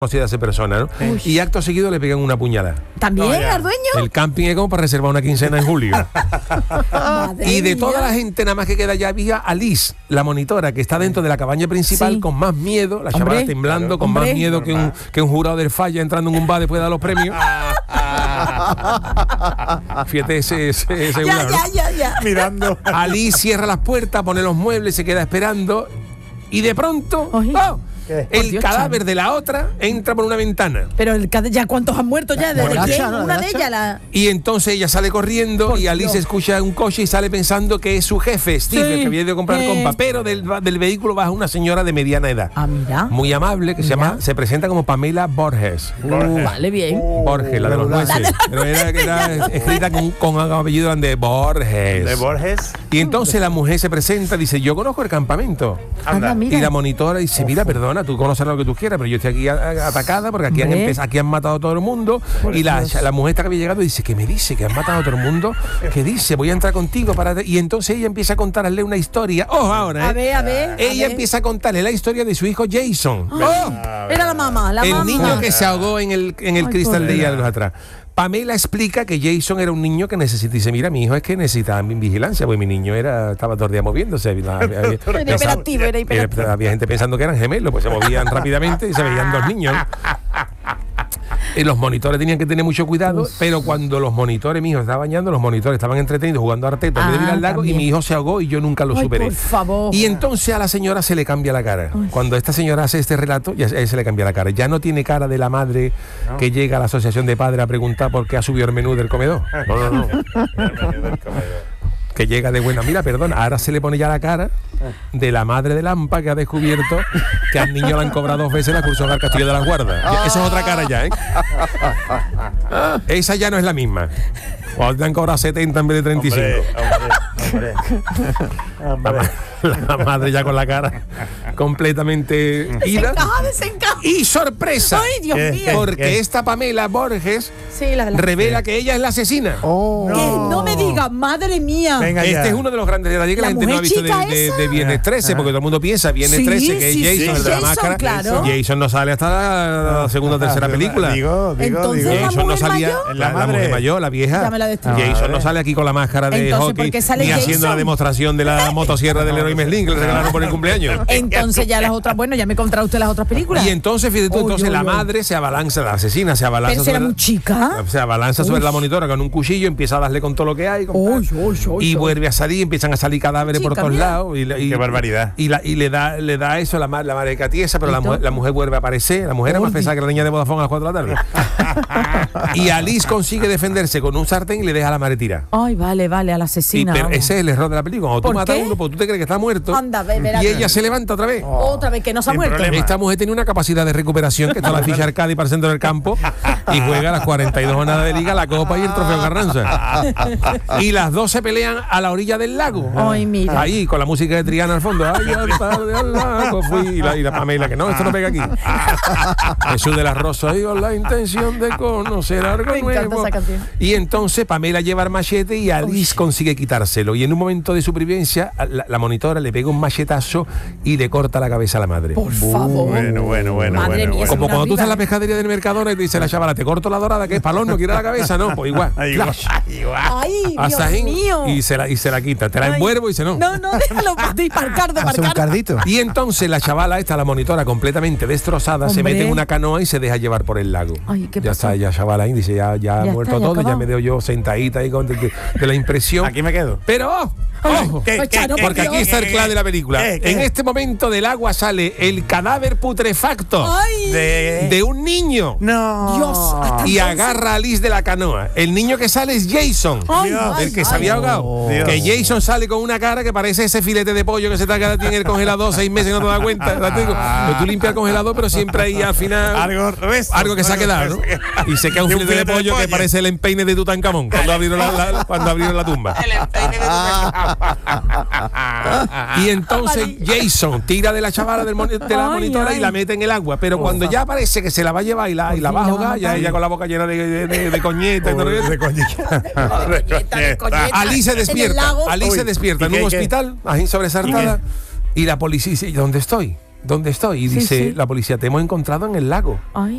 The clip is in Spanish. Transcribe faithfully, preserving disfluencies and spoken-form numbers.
conocida a esa persona, ¿no? Uy. Y acto seguido le pegan una puñalada. ¿También No, ya. al dueño? El camping es como para reservar una quincena en julio. Madre Y de mía. toda la gente nada más que queda ya había Alice, la monitora, que está dentro de la cabaña principal Sí. con más miedo, la Hombre, chavala temblando, claro. con Hombre. más miedo que un, que un jurado del falla entrando en un bar después de dar los premios. Fíjate ese, ese, ese Ya, jurado, ¿no? ya, ya, ya. Mirando. Alice cierra las puertas, pone los muebles, se queda esperando y de pronto Ay. ¡oh! ¿Qué? el Por Dios, cadáver Chano. de la otra entra por una ventana. Pero el, ca- ya cuántos han muerto ya, ¿desde Bueno, quién? Nacha, ¿no? Una de Nacha. ellas, la... Y entonces ella sale corriendo Por y Alice Dios. escucha un coche y sale pensando que es su jefe, Steve, Sí. el que viene de comprar Eh. compa. Pero del, del vehículo baja una señora de mediana edad. Ah, mira. Muy amable, que se Mira. llama, se presenta como Pamela Borges. Uh, vale, bien. Borges, la de los regular. nueces. Pero era, era escrita con, con apellido de Borges. De Borges. Y entonces la mujer se presenta y dice, yo conozco el campamento. Anda, mira. Y la monitora dice, mira, perdona, tú conoces lo que tú quieras, pero yo estoy aquí a- a- atacada porque aquí han, Hombre. empe- aquí han matado a todo el mundo. Y la, la mujer esta que había llegado dice, ¿qué me dice? ¿Que han matado a todo el mundo? ¿Qué dice? Voy a entrar contigo para... Y entonces ella empieza a contarle una historia. ¡Oh, ahora! A ¿eh? ver, a ver. a Ella ver. empieza a contarle la historia de su hijo Jason. ¡Oh! Era la mamá, la El mamá. niño que se ahogó en el, en el Ay, cristal de pobre. hierros atrás. Pamela explica que Jason era un niño que necesita. Dice, mira, mi hijo es que necesitaba mi vigilancia, porque mi niño era estaba todo el día moviéndose. Había, había- Era hiperactivo, era hiperactivo. había gente pensando que eran gemelos, pues se movían rápidamente y se veían dos niños. Y los monitores tenían que tener mucho cuidado, pero cuando los monitores, mi hijo estaba bañando, los monitores estaban entretenidos jugando a arteto en vez de ir Ah, al lago también. y mi hijo se ahogó y yo nunca lo Ay, superé. por favor. Y entonces a la señora se le cambia la cara. Cuando esta señora hace este relato, ya se se le cambia la cara. Ya no tiene cara de la madre que llega a la asociación de padres a preguntar por qué ha subido el menú del comedor. No, no, no. Que llega de buena, mira, perdona, ahora se le pone ya la cara de la madre de Lampa que ha descubierto que al niño le han cobrado dos veces la excursión al Castillo de las Guardas. Ya, Esa es otra cara ya, ¿eh? Esa ya no es la misma. Cuando te han cobrado setenta en vez de treinta y cinco. Hombre, hombre, hombre. La madre ya con la cara completamente ida. Desencaja, desencaja. Y sorpresa, Ay, Dios ¿Qué? mío. porque ¿Qué? esta Pamela Borges Sí, la de la... revela que ella es la asesina. Oh. Que no me digas, madre mía. Venga ya. Este es uno de los grandes detalles que la, ¿La gente no ha mujer visto de, chica de- esa? de Viernes trece, porque todo el mundo piensa Viernes Sí, trece, que sí, es Jason, sí, el de la Jason, máscara. claro. Jason no sale hasta la, la segunda o tercera película. Digo, digo, Entonces, digo. ¿la Jason no mujer salía, mayor? la, La la madre. mujer mayor, la vieja. Ya me la destruyó. Jason Madre. no sale aquí con la máscara de Entonces, hockey, ¿por qué sale ni haciendo Jason? la demostración de la motosierra del héroe Merlin que le regalaron por el cumpleaños. Entonces ya las otras, bueno, ya me contará usted las otras películas. Y entonces, fíjate tú, Uy, entonces uy, la uy. madre se abalanza, la asesina se abalanza Pero si era sobre muy la- chica. se abalanza sobre Uy. la monitora con un cuchillo, empieza a darle con todo lo que hay. con Uy, tal. uy, uy, y uy. vuelve a salir, empiezan a salir cadáveres por Chica, todos mira. lados. Y, la- y- Qué barbaridad. Y, la- y le da le da eso a la, ma- la madre catiesa, pero la, ¿Y mujer- tú? la mujer vuelve a aparecer. La mujer era más Uy. pesada que la niña de Vodafone a las cuatro de la tarde. Y Alice consigue defenderse con un sartén y le deja a la madre tirada. Ay, vale, vale, a la Y, asesina. pero vamos. ese es el error de la película. Cuando tú ¿Por matas qué? a uno, pues tú te crees que está muerto. Anda, ve, verás. Y ella se levanta otra vez. Otra vez, que no se ha Sin muerto. problema. Esta mujer tiene una capacidad de recuperación que está la ficha Arcadi para el centro del campo y juega las cuarenta y dos jornadas de liga, la Copa y el Trofeo Carranza. Y las dos se pelean a la orilla del lago. Ay, mira. Ahí, con la música de Triana al fondo. Ay, al tarde al lago fui. Y la, y la Pamela, que no, esto no pega aquí. Jesús de la Rosa, digo, la intención de conocer algo Me encanta nuevo. esa canción. Y entonces Pamela lleva el machete y Alice consigue quitárselo. Y en un momento de supervivencia, la, la monitora le pega un machetazo y le corta la cabeza a la madre. Por favor. Bueno, bueno, bueno. Madre bueno, mía, bueno. Como una cuando tú estás en la vida, ¿eh? pescadería del Mercadona y te dice la chavala, te corto la dorada, que es palón, no quiere la cabeza, no, pues igual. Ay, igual, Flash. igual. Ay, Dios Asajín, mío. y se la y se la quita, te la Ay. envuelvo y dice no. No, no, déjalo para ti, para Cardo, para Hace un Cardo. cardito. Y entonces la chavala esta, la monitora completamente destrozada, se Hombre. mete en una canoa y se deja llevar por el lago. Ay, ¿qué ya pasó? está, ya chavala ahí dice, ya, ya ha Ya muerto está, ya todo, ya acabado. me veo yo sentadita ahí con de, de- de la impresión. Aquí me quedo. Pero ¡oh! Ay, ¡ojo! ¿Qué, Ay, qué, Chano, qué, Porque por aquí Dios. está el clave de la película. ¿Qué, qué? En este momento del agua sale el cadáver putrefacto Ay, De... de un niño. No. Dios, hasta Y entonces- agarra a Alice de la canoa. El niño que sale es Jason. Ay, Dios, ay, El que ay. se había ahogado. Dios. Que Jason sale con una cara que parece ese filete de pollo que se te ha quedado en el congelador seis meses y no te das cuenta. ¿Verdad? Te digo, que tú limpias el congelador, pero siempre ahí al final. Algo al revés. Algo que se ha quedado, ¿no? Y se queda un De un filete de pollo que parece el empeine de Tutankamón cuando abrieron la, la- cuando abrieron la tumba. El empeine de Y entonces Jason tira de la chavala del moni- de la Ay, monitora ay. y la mete en el agua. Pero cuando ya parece que se la va a llevar y la, y la va a fin, la va a ahogar, ya matar. ella con la boca llena de, de, de, de coñeta. y todo lo que- de coñita. Coñeta, de coñeta. Alice se En el despierta. lago. Alice se Uy, despierta ¿y en qué, un qué? hospital, ahí sobresaltada. Y la policía dice, ¿y dónde estoy? ¿dónde estoy? Y Sí, dice sí. la policía, te hemos encontrado en el lago. Ay.